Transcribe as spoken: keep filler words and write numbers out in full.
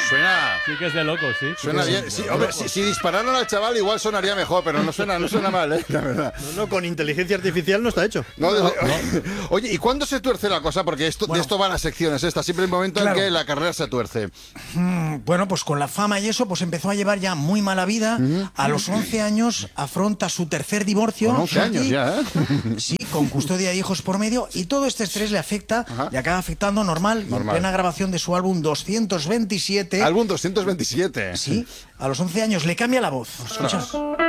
suena... Sí que es de loco, sí. Suena sí, bien. Sí, hombre, si, si dispararan al chaval igual sonaría mejor, pero no suena, no suena mal, ¿eh? La verdad. No, no, con inteligencia artificial no está hecho. No, no, no. Oye, ¿y cuándo se tuerce la cosa? Porque esto, bueno, de esto van las secciones estas. Siempre el momento claro. en que la carrera se tuerce. Mm, bueno, pues con la fama y eso, pues empezó a llevar ya muy mala vida. Uh-huh. A los once años afronta su tercer divorcio. Con once años y, ya, ¿eh? Sí, con custodia de hijos por medio. Y todo este estrés le afecta Ajá. y acaba afectando normal. normal. En plena grabación de su álbum doscientos veintisiete. Álbum doscientos veintisiete. Sí, a los once años le cambia la voz. ¿Escuchas?